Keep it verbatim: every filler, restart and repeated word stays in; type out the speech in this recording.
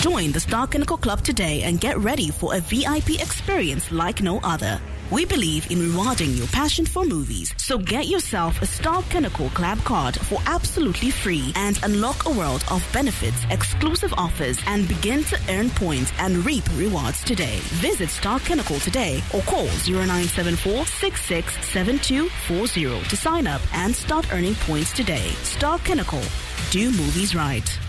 Join the Star Kinnickle Club today and get ready for a V I P experience like no other. We believe in rewarding your passion for movies, so get yourself a Star Kinnickle Club card for absolutely free and unlock a world of benefits, exclusive offers, and begin to earn points and reap rewards today. Visit Star Kinnickle today or call zero nine seven four, six six seven two four zero to sign up and start earning points today. Star Kinnickle. Do movies right.